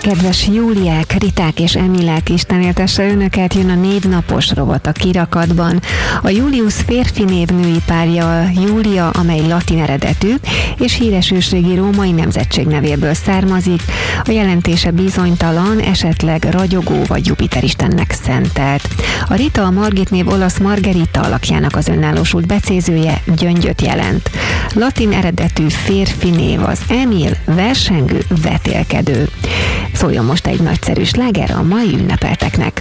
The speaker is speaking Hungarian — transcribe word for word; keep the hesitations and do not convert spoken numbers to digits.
Kedves Júliák, Riták és Emilák, Isten éltesse önöket, jön a névnapos rovat a kirakatban. A Julius férfi név női párja Júlia, amely latin eredetű, és híres ősrégi római nemzetség nevéből származik. A jelentése bizonytalan, esetleg ragyogó vagy Jupiter istennek szentelt. A Rita, a Margit név olasz Margherita alakjának az önállósult becézője, gyöngyöt jelent. Latin eredetű férfi név az Emil, versengő, vetélkedő. Szóljon most egy nagyszerű sláger a mai ünnepelteknek.